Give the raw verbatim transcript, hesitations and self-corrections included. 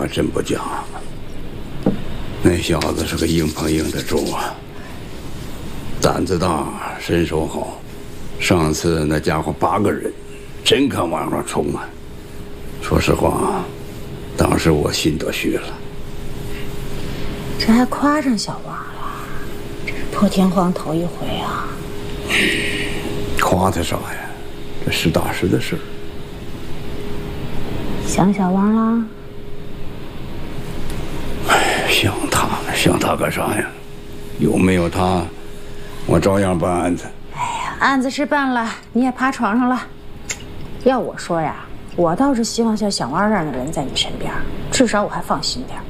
还真不假。那小子是个硬碰硬的主啊，胆子大，身手好。上次那家伙八个人，真敢往上冲啊！说实话，当时我心都虚了。 这还夸上小王了，这是破天荒头一回啊！ 夸他啥呀？这实打实的事儿。 想小王了？ 哎，想他想他干啥呀？有没有他，我照样办案子。 哎呀，案子是办了，你也爬床上了。要我说呀，我倒是希望像小王这样的人在你身边，至少我还放心点。